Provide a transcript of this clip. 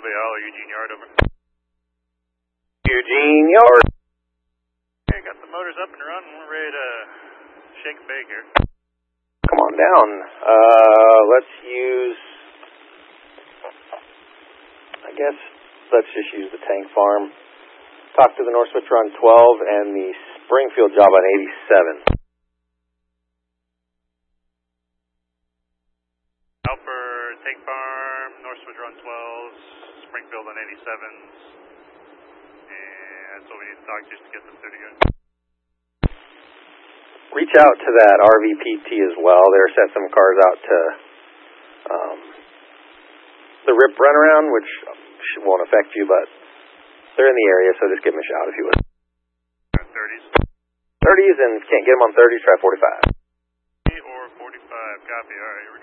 Hollow, Eugene Yard, over. Eugene Yard. Okay, got the motors up and running. We're ready to shake and bake here. Come on down. Let's use, let's just use the tank farm. Talk to the North Switcher on 12 and the Springfield job on 87. Alfred, tank farm, North Switcher on 12s, Springfield on 87s. And that's what we need to talk to just to get them through together. Reach out to that RVPT as well. They're sent some cars out to the RIP runaround, which won't affect you, but they're in the area, so just give them a shout if you would. 30s. 30s, and if you can't get them on 30s, try 45. Or 45, copy. All right.